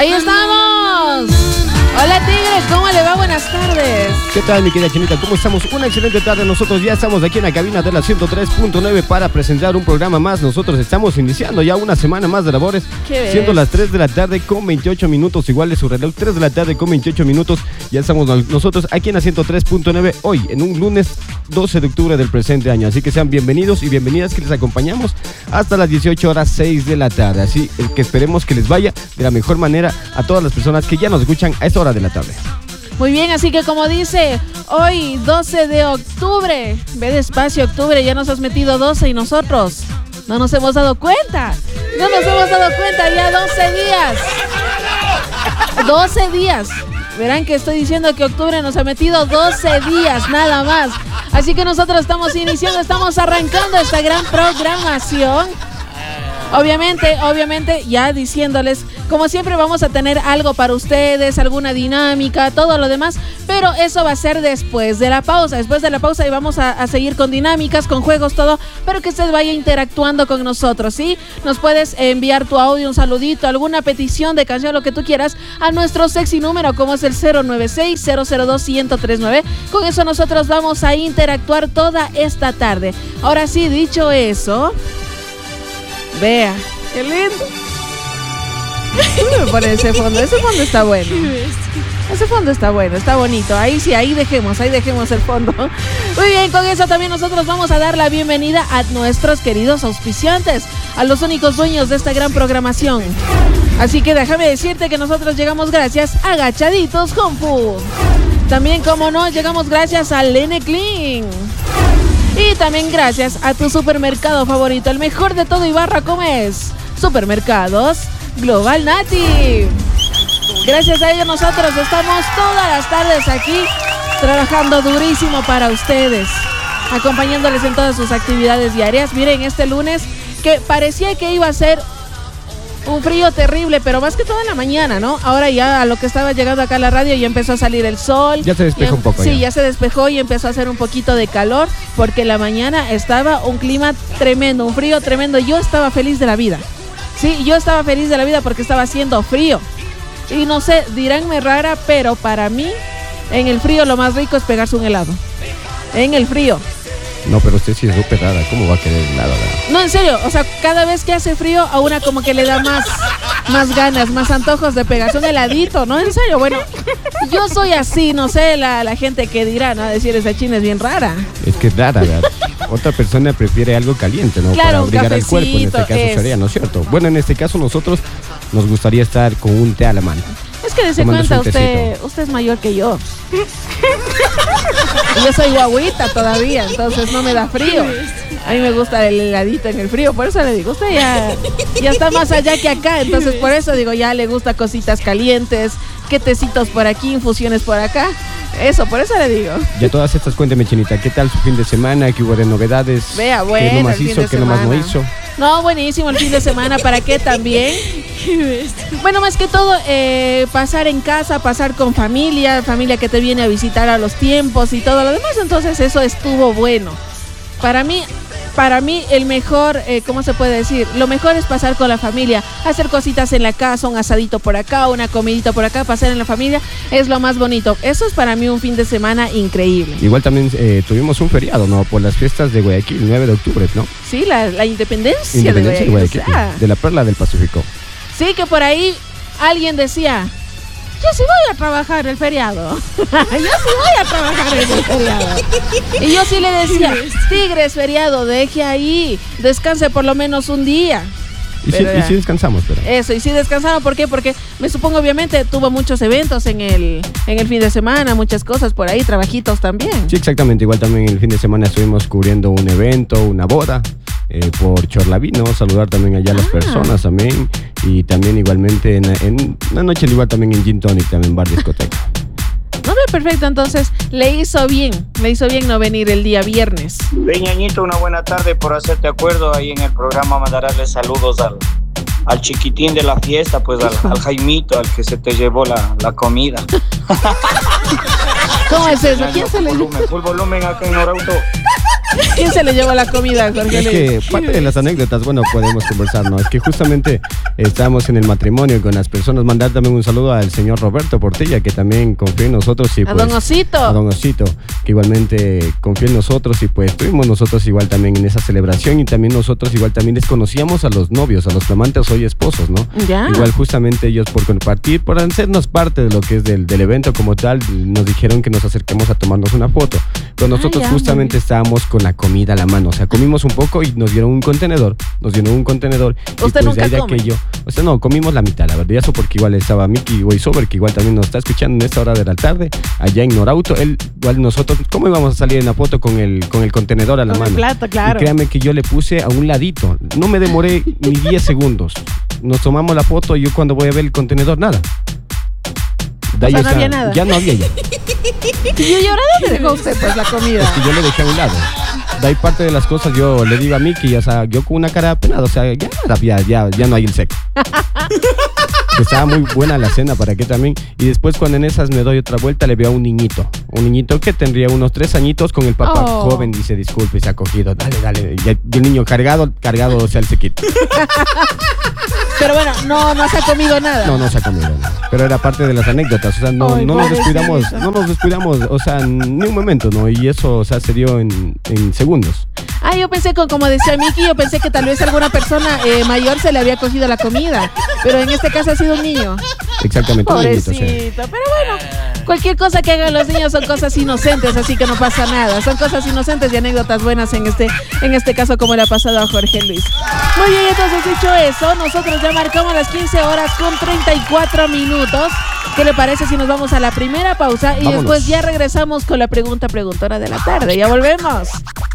Ahí estamos. Hola Tigres, ¿cómo le va? Buenas tardes. ¿Qué tal, mi querida Chinita? ¿Cómo estamos? Una excelente tarde. Nosotros ya estamos aquí en la cabina de la 103.9 para presentar un programa más. Nosotros estamos iniciando ya una semana más de labores. Siendo las 3 de la tarde con 28 minutos. Igual de su reloj, 3 de la tarde con 28 minutos. Ya estamos nosotros aquí en la 103.9 hoy, en un lunes 12 de octubre del presente año. Así que sean bienvenidos y bienvenidas, que les acompañamos hasta las 18 horas 6 de la tarde. Así que esperemos que les vaya de la mejor manera a todas las personas que ya nos escuchan a esta hora de la tarde. Muy bien, así que como dice, hoy 12 de octubre, ve despacio octubre, ya nos has metido 12 y nosotros no nos hemos dado cuenta. No nos hemos dado cuenta, ya 12 días. 12 días. Verán que estoy diciendo que octubre nos ha metido 12 días, nada más. Así que nosotros estamos iniciando, estamos arrancando esta gran programación. Obviamente, ya diciéndoles, como siempre vamos a tener algo para ustedes, alguna dinámica, todo lo demás, pero eso va a ser después de la pausa. Después de la pausa y vamos a seguir con dinámicas, con juegos, todo, pero que usted vaya interactuando con nosotros, ¿sí? Nos puedes enviar tu audio, un saludito, alguna petición de canción, lo que tú quieras, a nuestro sexy número, como es el 096-002-1039. Con eso nosotros vamos a interactuar toda esta tarde. Ahora sí, dicho eso... Vea, qué lindo. Me pone ese fondo está bueno. Ese fondo está bueno, está bonito. Ahí sí, ahí dejemos el fondo. Muy bien, con eso también nosotros vamos a dar la bienvenida a nuestros queridos auspiciantes, a los únicos dueños de esta gran programación. Así que déjame decirte que nosotros llegamos gracias a Agachaditos Home Food. También, como no, llegamos gracias a Lene Clean. Y también gracias a tu supermercado favorito, el mejor de todo Ibarra, ¿cómo es? Supermercados Global Nati. Gracias a ellos nosotros estamos todas las tardes aquí trabajando durísimo para ustedes, acompañándoles en todas sus actividades diarias. Miren, este lunes que parecía que iba a ser un frío terrible, pero más que todo en la mañana, ¿no? Ahora ya a lo que estaba llegando acá a la radio ya empezó a salir el sol. Ya se despejó un poco. Sí, ya se despejó y empezó a hacer un poquito de calor, porque la mañana estaba un clima tremendo, un frío tremendo. Yo estaba feliz de la vida. Sí, yo estaba feliz de la vida porque estaba haciendo frío. Y no sé, diránme rara, pero para mí, en el frío lo más rico es pegarse un helado. En el frío. No, pero usted sí es súper rara. ¿Cómo va a querer helado? No, en serio, o sea, cada vez que hace frío a una como que le da más ganas, más antojos de pegarse un heladito, ¿no? En serio, bueno, yo soy así, no sé, la gente que dirá, ¿no? Decir, esa china es bien rara. Es que es rara, ¿verdad? Otra persona prefiere algo caliente, ¿no? Claro, para obligar al cuerpo, en este caso sería, ¿no es cierto? Bueno, en este caso nosotros nos gustaría estar con un té a la mano. Es que dese cuenta, usted es mayor que yo. Y yo soy guaguita todavía, entonces no me da frío. A mí me gusta el heladito en el frío, por eso le digo, usted ya está más allá que acá, entonces por eso digo, ya le gusta cositas calientes, que tecitos por aquí, infusiones por acá. Eso, por eso le digo. Ya todas estas, cuénteme, Chinita, ¿qué tal su fin de semana? ¿Qué hubo de novedades? Vea, bueno, ¿qué nomás hizo? ¿Qué nomás no hizo? No, buenísimo el fin de semana, ¿para qué también? Bueno, más que todo, pasar en casa, pasar con familia que te viene a visitar a los tiempos y todo lo demás, entonces eso estuvo bueno. Para mí el mejor, ¿cómo se puede decir? Lo mejor es pasar con la familia, hacer cositas en la casa, un asadito por acá, una comidita por acá, pasar en la familia, es lo más bonito. Eso es para mí un fin de semana increíble. Igual también tuvimos un feriado, ¿no? Por las fiestas de Guayaquil, 9 de octubre, ¿no? Sí, la independencia de Guayaquil, o sea, de la perla del Pacífico. Sí, que por ahí alguien decía... Yo sí voy a trabajar el feriado. Y yo sí le decía, Tigres, feriado, deje ahí, descanse por lo menos un día. Y sí descansamos, pero. Eso, y sí descansamos, ¿por qué? Porque me supongo, obviamente, tuvo muchos eventos en el fin de semana, muchas cosas por ahí, trabajitos también. Sí, exactamente, igual también el fin de semana estuvimos cubriendo un evento, una boda, por Chorlavino, saludar también allá a las personas también, y también igualmente en una noche igual también en Gin Tonic, también bar discoteca. No, perfecto, entonces le hizo bien no venir el día viernes. Peñañito, una buena tarde, por hacerte acuerdo, ahí en el programa mandarle saludos al chiquitín de la fiesta, pues al Jaimito, al que se te llevó la comida. ¿Cómo es eso? ¿Quién se le volumen? Full volumen acá en Norauto. ¿Quién se le llevó la comida, Jorge? Es que parte de las anécdotas, bueno, podemos conversar, ¿no? Es que justamente estábamos en el matrimonio con las personas. Mandar también un saludo al señor Roberto Portilla, que también confió en nosotros. Y, pues, a Don Osito. A Don Osito, que igualmente confió en nosotros. Y pues estuvimos nosotros igual también en esa celebración. Y también nosotros igual también desconocíamos a los novios, a los flamantes hoy esposos, ¿no? Ya. Igual justamente ellos por compartir, por hacernos parte de lo que es del evento como tal, nos dijeron que nos acerquemos a tomarnos una foto. Pero nosotros justamente estábamos con la comida a la mano. O sea, comimos un poco y nos dieron un contenedor. ¿Usted y pues nunca de come? Aquello, o sea, no, comimos la mitad, la verdad. Eso porque igual estaba Miki Voiceover, que igual también nos está escuchando en esta hora de la tarde, allá en Norauto. Él, igual nosotros, ¿cómo íbamos a salir en la foto con el contenedor a la mano? El plato, claro. Y créame que yo le puse a un ladito. No me demoré ni 10 segundos. Nos tomamos la foto y yo cuando voy a ver el contenedor, nada. O sea, no había nada. Ya no había ya. ¿Y ahora dónde dejó usted pues la comida? Es que yo le dejé a un lado. De ahí parte de las cosas yo le digo a Miki, o sea, yo con una cara apenada, o sea, ya no hay el seco. Que estaba muy buena la cena, ¿para qué también? Y después cuando en esas me doy otra vuelta le veo a un niñito que tendría unos 3 añitos con el papá joven, dice disculpe, se ha cogido, dale, y el niño cargado, o sea, el sequito. Pero bueno, no se ha comido nada. No se ha comido nada. Pero era parte de las anécdotas, o sea, no nos descuidamos, o sea, ni un momento, ¿no? Y eso, o sea, se dio en segundos. Yo pensé, como decía Miki, yo pensé que tal vez alguna persona mayor se le había cogido la comida, pero en este caso ha sido un niño. Exactamente, pobrecito, un niñito, pero bueno, cualquier cosa que hagan los niños son cosas inocentes, así que no pasa nada. Son cosas inocentes y anécdotas buenas en este caso, como le ha pasado a Jorge Luis. Muy bien, entonces dicho eso, nosotros ya marcamos las 15 horas con 34 minutos. ¿Qué le parece si nos vamos a la primera pausa y después ya regresamos con la preguntora de la tarde? Ya volvemos.